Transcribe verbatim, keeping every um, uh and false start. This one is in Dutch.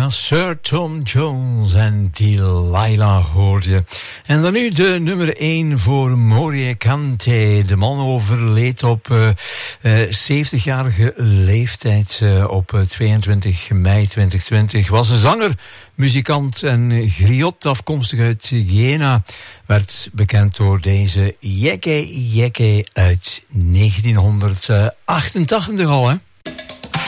Ja, Sir Tom Jones en Delilah hoorde je. En dan nu de nummer één voor Morie Kante. De man overleed op uh, uh, zeventigjarige leeftijd uh, op uh, tweeëntwintig mei tweeduizend twintig. Was een zanger, muzikant en griot afkomstig uit Jena. Werd bekend door deze Jekke Jekke uit negentienhonderdachtentachtig al, hè.